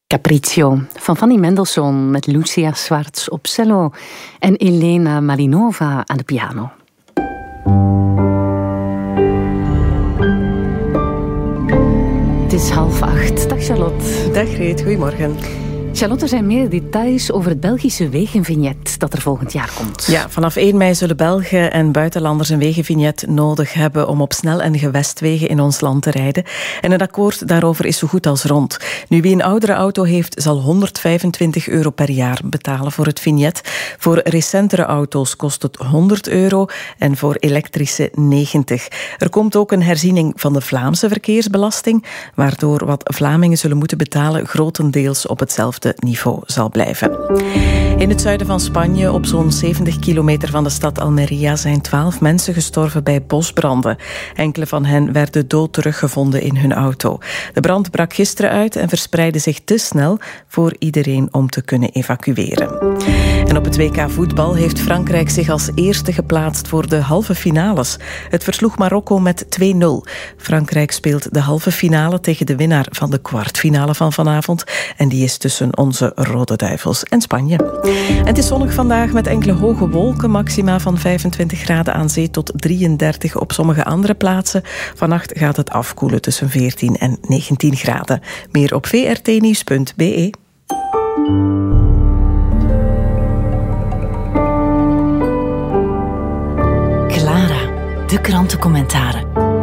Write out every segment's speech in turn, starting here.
Capriccio van Fanny Mendelssohn met Lucia Swartz op cello en Elena Malinova aan de piano. Het is 7:30. Dag Charlotte. Dag Reet, goedemorgen. Charlotte, er zijn meer details over het Belgische wegenvignet dat er volgend jaar komt. Ja, vanaf 1 mei zullen Belgen en buitenlanders een wegenvignet nodig hebben om op snel- en gewestwegen in ons land te rijden. En een akkoord daarover is zo goed als rond. Nu, wie een oudere auto heeft, zal €125 per jaar betalen voor het vignet. Voor recentere auto's kost het €100 en voor elektrische 90. Er komt ook een herziening van de Vlaamse verkeersbelasting, waardoor wat Vlamingen zullen moeten betalen grotendeels op hetzelfde niveau zal blijven. In het zuiden van Spanje, op zo'n 70 kilometer van de stad Almería, zijn 12 mensen gestorven bij bosbranden. Enkele van hen werden dood teruggevonden in hun auto. De brand brak gisteren uit en verspreidde zich te snel voor iedereen om te kunnen evacueren. En op het WK voetbal heeft Frankrijk zich als eerste geplaatst voor de halve finales. Het versloeg Marokko met 2-0. Frankrijk speelt de halve finale tegen de winnaar van de kwartfinale van vanavond. En die is tussen onze Rode Duivels en Spanje. En het is zonnig vandaag met enkele hoge wolken, maxima van 25 graden aan zee tot 33 op sommige andere plaatsen. Vannacht gaat het afkoelen tussen 14 en 19 graden. Meer op vrtnieuws.be. Clara, de krantencommentaren.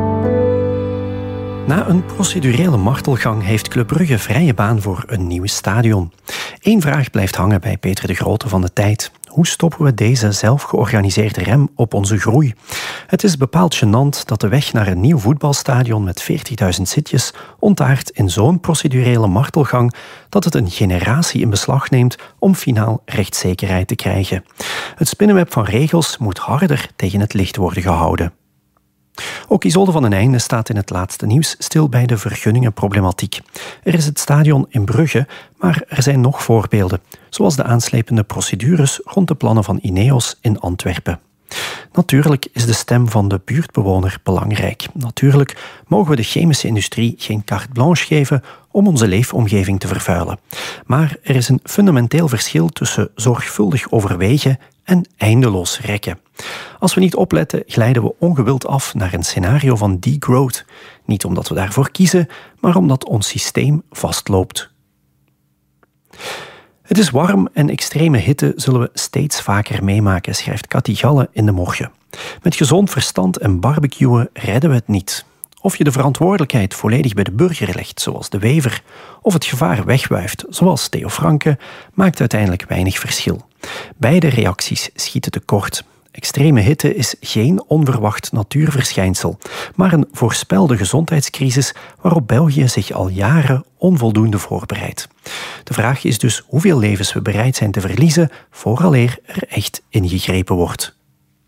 Na een procedurele martelgang heeft Club Brugge vrije baan voor een nieuw stadion. Eén vraag blijft hangen bij Peter de Grote van de Tijd. Hoe stoppen we deze zelfgeorganiseerde rem op onze groei? Het is bepaald gênant dat de weg naar een nieuw voetbalstadion met 40.000 zitjes ontaart in zo'n procedurele martelgang dat het een generatie in beslag neemt om finaal rechtszekerheid te krijgen. Het spinnenweb van regels moet harder tegen het licht worden gehouden. Ook Isolde van den Einde staat in het laatste nieuws stil bij de vergunningenproblematiek. Er is het stadion in Brugge, maar er zijn nog voorbeelden, zoals de aanslepende procedures rond de plannen van Ineos in Antwerpen. Natuurlijk is de stem van de buurtbewoner belangrijk. Natuurlijk mogen we de chemische industrie geen carte blanche geven om onze leefomgeving te vervuilen. Maar er is een fundamenteel verschil tussen zorgvuldig overwegen en eindeloos rekken. Als we niet opletten, glijden we ongewild af naar een scenario van degrowth. Niet omdat we daarvoor kiezen, maar omdat ons systeem vastloopt. Het is warm en extreme hitte zullen we steeds vaker meemaken, schrijft Cathy Galle in De Morgen. Met gezond verstand en barbecuen redden we het niet. Of je de verantwoordelijkheid volledig bij de burger legt, zoals De Wever, of het gevaar wegwuift, zoals Theo Franke, maakt uiteindelijk weinig verschil. Beide reacties schieten tekort. Extreme hitte is geen onverwacht natuurverschijnsel, maar een voorspelde gezondheidscrisis waarop België zich al jaren onvoldoende voorbereidt. De vraag is dus hoeveel levens we bereid zijn te verliezen vooraleer er echt ingegrepen wordt.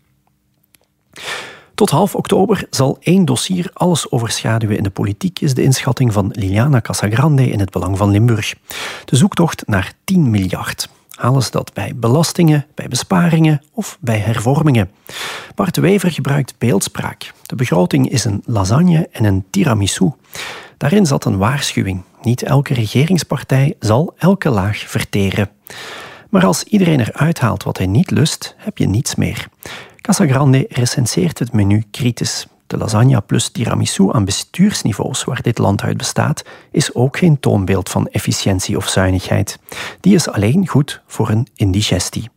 Tot half oktober zal 1 dossier alles overschaduwen in de politiek, is de inschatting van Liliana Casagrande in Het Belang van Limburg. De zoektocht naar 10 miljard. Halen ze dat bij belastingen, bij besparingen of bij hervormingen? Bart de Wever gebruikt beeldspraak. De begroting is een lasagne en een tiramisu. Daarin zat een waarschuwing. Niet elke regeringspartij zal elke laag verteren. Maar als iedereen eruit haalt wat hij niet lust, heb je niets meer. Casagrande recenseert het menu kritisch. De lasagne plus tiramisu aan bestuursniveaus waar dit land uit bestaat, is ook geen toonbeeld van efficiëntie of zuinigheid. Die is alleen goed voor een indigestie.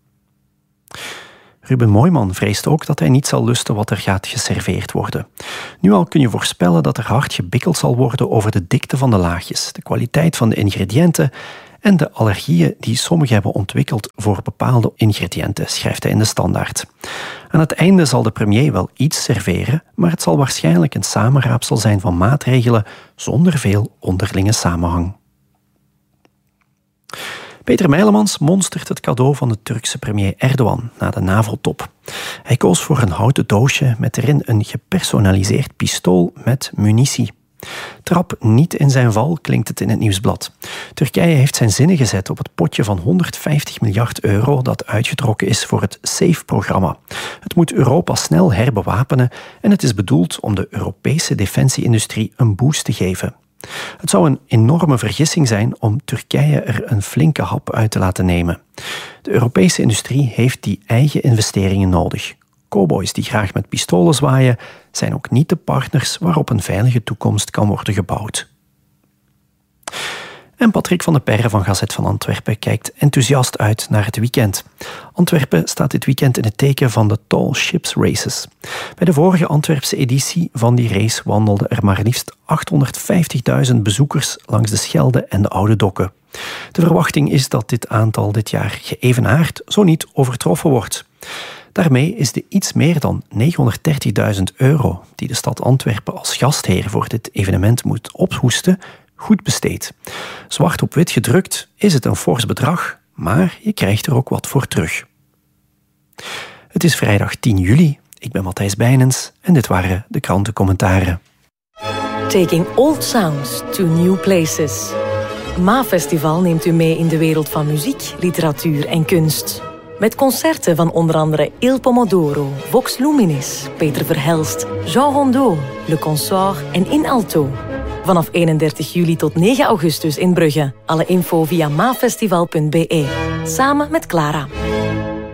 Ruben Mooijman vreest ook dat hij niet zal lusten wat er gaat geserveerd worden. Nu al kun je voorspellen dat er hard gebikkeld zal worden over de dikte van de laagjes, de kwaliteit van de ingrediënten en de allergieën die sommigen hebben ontwikkeld voor bepaalde ingrediënten, schrijft hij in de Standaard. Aan het einde zal de premier wel iets serveren, maar het zal waarschijnlijk een samenraapsel zijn van maatregelen zonder veel onderlinge samenhang. Peter Meilemans monstert het cadeau van de Turkse premier Erdogan na de NAVO-top. Hij koos voor een houten doosje met erin een gepersonaliseerd pistool met munitie. Trap niet in zijn val, klinkt het in het Nieuwsblad. Turkije heeft zijn zinnen gezet op het potje van €150 miljard dat uitgetrokken is voor het SAFE-programma. Het moet Europa snel herbewapenen en het is bedoeld om de Europese defensieindustrie een boost te geven. Het zou een enorme vergissing zijn om Turkije er een flinke hap uit te laten nemen. De Europese industrie heeft die eigen investeringen nodig. Cowboys die graag met pistolen zwaaien, zijn ook niet de partners waarop een veilige toekomst kan worden gebouwd. En Patrick van de Perre van Gazet van Antwerpen kijkt enthousiast uit naar het weekend. Antwerpen staat dit weekend in het teken van de Tall Ships Races. Bij de vorige Antwerpse editie van die race wandelden er maar liefst 850.000 bezoekers langs de Schelde en de Oude Dokken. De verwachting is dat dit aantal dit jaar geëvenaard, zo niet overtroffen wordt. Daarmee is de iets meer dan €930.000 die de stad Antwerpen als gastheer voor dit evenement moet ophoesten, goed besteed. Zwart op wit gedrukt is het een fors bedrag, maar je krijgt er ook wat voor terug. Het is vrijdag 10 juli. Ik ben Matthijs Bijnens en dit waren de krantencommentaren. Taking old sounds to new places. MAFestival neemt u mee in de wereld van muziek, literatuur en kunst. Met concerten van onder andere Il Pomodoro, Vox Luminis, Peter Verhelst, Jean Rondeau, Le Consort en In Alto. Vanaf 31 juli tot 9 augustus in Brugge. Alle info via mafestival.be. Samen met Clara.